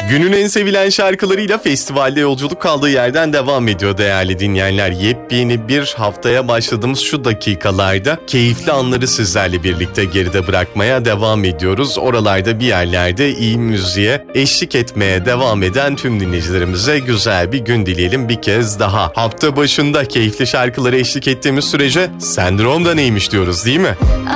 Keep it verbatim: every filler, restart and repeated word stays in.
Günün en sevilen şarkılarıyla festivalde yolculuk kaldığı yerden devam ediyor değerli dinleyenler. Yepyeni bir haftaya başladığımız şu dakikalarda keyifli anları sizlerle birlikte geride bırakmaya devam ediyoruz. Oralarda bir yerlerde iyi müziğe eşlik etmeye devam eden tüm dinleyicilerimize güzel bir gün dileyelim bir kez daha. Hafta başında keyifli şarkılara eşlik ettiğimiz sürece Sendrom'da neymiş diyoruz değil mi?